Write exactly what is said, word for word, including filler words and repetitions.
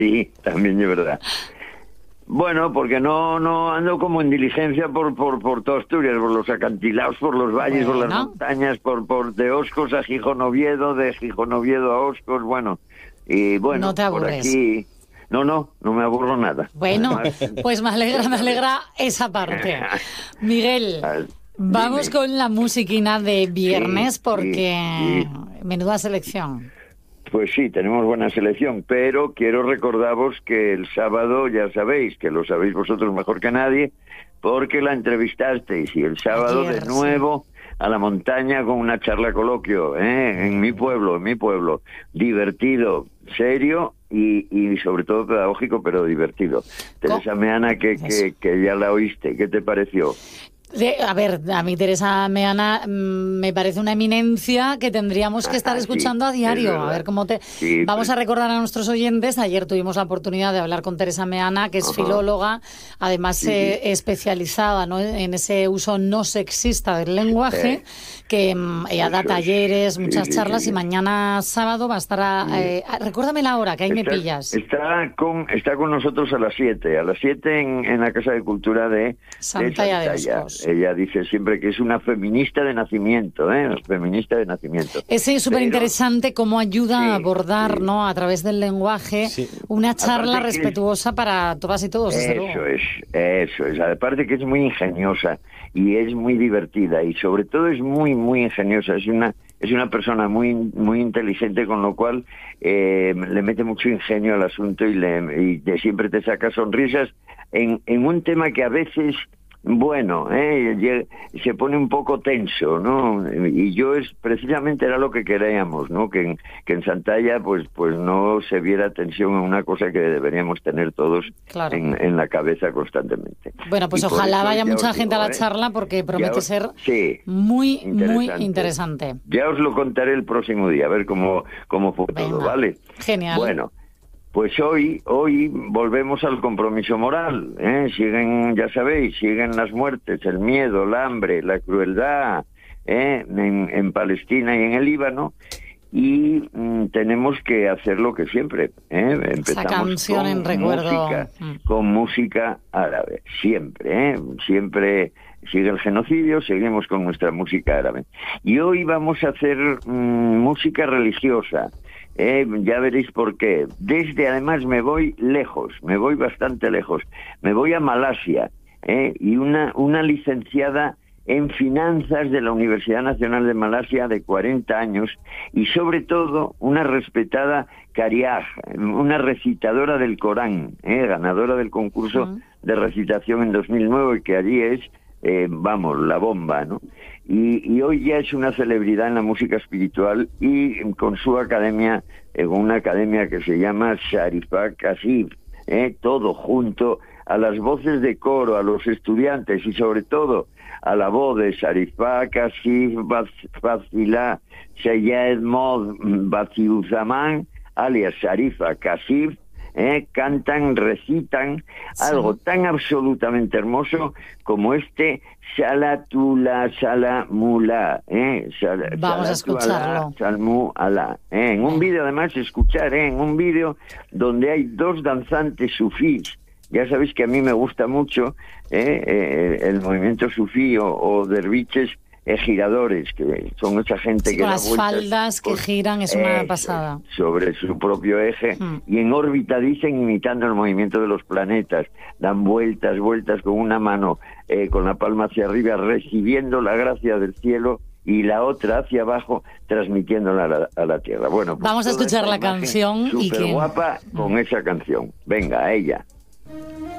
Sí, también es verdad. Bueno, porque no no ando como en diligencia por por por toda Asturias, por los acantilados, por los valles, Bueno. por las montañas, por por de Oscos a Gijón Oviedo, de Gijón Oviedo a Oscos, bueno, y bueno, No te por aburres. aquí... No, no, no me aburro nada. Bueno, Además, pues me alegra, me alegra esa parte. Miguel, vamos dime. con la musiquina de viernes Sí, porque sí, sí. menuda selección. Pues sí, tenemos buena selección, pero quiero recordaros que el sábado, ya sabéis, que lo sabéis vosotros mejor que nadie, porque la entrevistasteis, y el sábado Ayer, de nuevo sí. a la montaña con una charla coloquio, ¿eh? En mi pueblo, en mi pueblo, divertido, serio y, y sobre todo pedagógico, pero divertido. Teresa Meana, que, que, que ya la oíste, ¿qué te pareció? De, a ver, a mí Teresa Meana mmm, me parece una eminencia que tendríamos que estar Ah, escuchando sí, a diario. a ver cómo te... Sí, Vamos pues... a recordar a nuestros oyentes, ayer tuvimos la oportunidad de hablar con Teresa Meana, que es uh-huh. filóloga, además sí, eh, sí. especializada, ¿no?, en ese uso no sexista del lenguaje, eh, que um, ella da talleres, sí, muchas sí, charlas, sí, sí. y mañana sábado va a estar... A, sí. eh, a, recuérdame la hora, que ahí está, me pillas. Está con, está con nosotros a las siete, a las siete en, en la Casa de Cultura de Santalla de, de Oscos. Ella dice siempre que es una feminista de nacimiento, ¿eh? Feminista de nacimiento. Es súper interesante cómo ayuda sí, a abordar, sí. ¿no?, a través del lenguaje, sí. una charla aparte respetuosa es, para todas y todos, desde Eso luego. es, eso es. Aparte que es muy ingeniosa y es muy divertida y sobre todo es muy, muy ingeniosa. Es una es una persona muy muy inteligente, con lo cual eh, le mete mucho ingenio al asunto y, le, y de siempre te saca sonrisas en, en un tema que a veces... Bueno, eh, se pone un poco tenso, ¿no? Y yo es precisamente era lo que queríamos, ¿no? Que en, que en Santalla pues pues no se viera tensión en una cosa que deberíamos tener todos claro. en, en la cabeza constantemente. Bueno, pues y ojalá vaya mucha gente digo, a la ¿eh? charla porque promete os, ser sí, muy, interesante. muy interesante. Ya os lo contaré el próximo día, a ver cómo, cómo fue Venga. todo, ¿vale? Genial. Bueno. Pues hoy, hoy volvemos al compromiso moral, ¿eh? Siguen, ya sabéis, siguen las muertes, el miedo, el hambre, la crueldad, ¿eh? en, en Palestina y en el Líbano, y mm, tenemos que hacer lo que siempre, ¿eh? Empezamos Esa canción con en recuerdo. Música, con música árabe, siempre, ¿eh? Siempre sigue el genocidio, seguimos con nuestra música árabe. Y hoy vamos a hacer mm, música religiosa. Eh, ya veréis por qué. Desde, además, me voy lejos, me voy bastante lejos. Me voy a Malasia, eh, y una, una licenciada en finanzas de la Universidad Nacional de Malasia de cuarenta años y sobre todo una respetada qari'ah, una recitadora del Corán, eh, ganadora del concurso uh-huh. de recitación en dos mil nueve, que allí es, eh, vamos, la bomba, ¿no? Y, y hoy ya es una celebridad en la música espiritual y con su academia, eh, una academia que se llama Sharifah Kashif, eh, todo junto a las voces de coro, a los estudiantes y sobre todo a la voz de Sharifah Kashif Fazila Seyed Mod Baziuzaman, alias Sharifah Kashif, Eh, cantan, recitan sí. algo tan absolutamente hermoso como este Salatula Salamula, eh, Sal, vamos a escucharlo. Salmu Alá, eh, en un vídeo además escuchar, eh, en un vídeo donde hay dos danzantes sufís. Ya sabéis que a mí me gusta mucho eh, eh, el movimiento sufí o, o derviches eh, giradores, que son esa gente sí, que con da las vueltas, faldas que pues, giran, es una eh, pasada. Sobre su propio eje hmm. y en órbita, dicen, imitando el movimiento de los planetas. Dan vueltas, vueltas con una mano, eh, con la palma hacia arriba, recibiendo la gracia del cielo, y la otra hacia abajo, transmitiéndola a la, a la tierra. Bueno, pues vamos a escuchar la canción súper y que... guapa con esa canción. Venga, a ella.